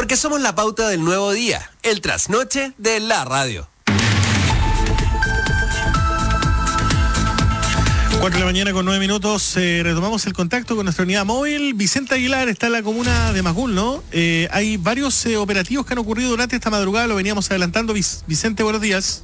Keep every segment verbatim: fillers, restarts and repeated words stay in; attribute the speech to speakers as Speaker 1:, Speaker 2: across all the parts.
Speaker 1: Porque somos la pauta del nuevo día, el trasnoche de la radio.
Speaker 2: cuatro de la mañana con nueve minutos, eh, retomamos el contacto con nuestra unidad móvil. Vicente Aguilar está en la comuna de Macul, ¿no? Eh, hay varios eh, operativos que han ocurrido durante esta madrugada, lo veníamos adelantando. Vicente, buenos días.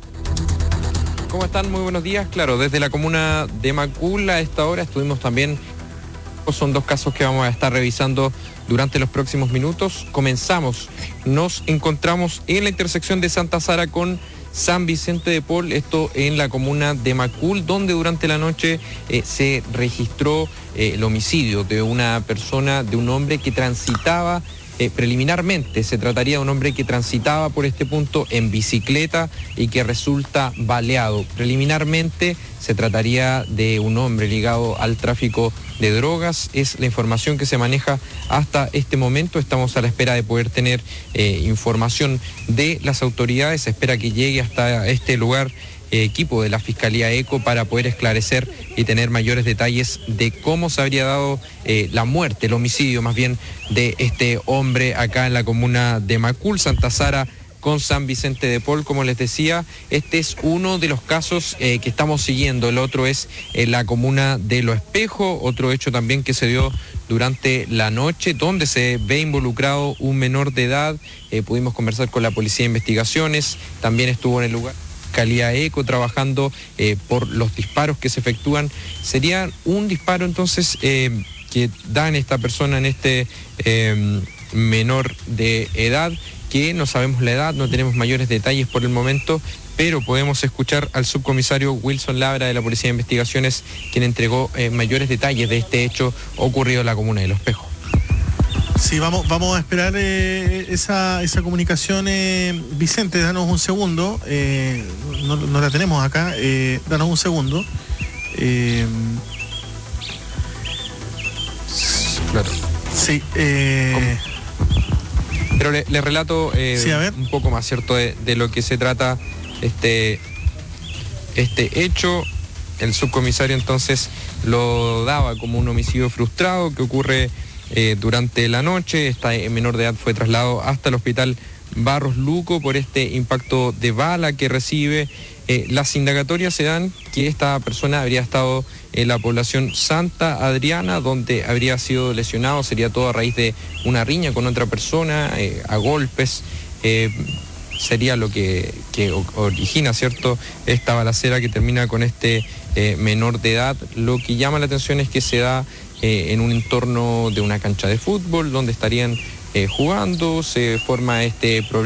Speaker 3: ¿Cómo están? Muy buenos días. Claro, desde la comuna de Macul a esta hora estuvimos también, son dos casos que vamos a estar revisando durante los próximos minutos. Comenzamos, nos encontramos en la intersección de Santa Sara con San Vicente de Paul, esto en la comuna de Macul, donde durante la noche eh, se registró eh, el homicidio de una persona, de un hombre que transitaba eh, preliminarmente. Se trataría de un hombre que transitaba por este punto en bicicleta y que resulta baleado. Preliminarmente se trataría de un hombre ligado al tráfico de drogas. Es la información que se maneja hasta este momento. Estamos a la espera de poder tener eh, información de las autoridades. Se espera que llegue hasta este lugar eh, equipo de la Fiscalía ECO para poder esclarecer y tener mayores detalles de cómo se habría dado eh, la muerte, el homicidio más bien de este hombre acá en la comuna de Macul, Santa Sara con San Vicente de Paul. Como les decía, este es uno de los casos eh, que estamos siguiendo. El otro es en la comuna de Lo Espejo, otro hecho también que se dio durante la noche, donde se ve involucrado un menor de edad. Eh, pudimos conversar con la Policía de Investigaciones, también estuvo en el lugar Fiscalía ECO trabajando eh, por los disparos que se efectúan. Sería un disparo entonces eh, que dan esta persona, en este eh, menor de edad, que no sabemos la edad, no tenemos mayores detalles por el momento, pero podemos escuchar al subcomisario Wilson Labra de la Policía de Investigaciones, quien entregó eh, mayores detalles de este hecho ocurrido en la comuna de Lo Espejo.
Speaker 2: Sí, vamos, vamos a esperar eh, esa, esa comunicación, eh, Vicente, danos un segundo, eh, no, no la tenemos acá, eh, danos un segundo. Eh,
Speaker 3: claro.
Speaker 2: Sí, eh...
Speaker 3: Pero le, le relato eh,
Speaker 2: sí, a ver.
Speaker 3: un poco más, ¿cierto?, de, de lo que se trata este, este hecho. El subcomisario entonces lo daba como un homicidio frustrado que ocurre eh, durante la noche. Este menor de edad fue trasladado hasta el hospital Barros Luco por este impacto de bala que recibe. Eh, las indagatorias se dan que esta persona habría estado en la población Santa Adriana, donde habría sido lesionado. Sería todo a raíz de una riña con otra persona, eh, a golpes. Eh, sería lo que, que origina, ¿cierto?, esta balacera que termina con este eh, menor de edad. Lo que llama la atención es que se da eh, en un entorno de una cancha de fútbol, donde estarían eh, jugando. Se forma este problema.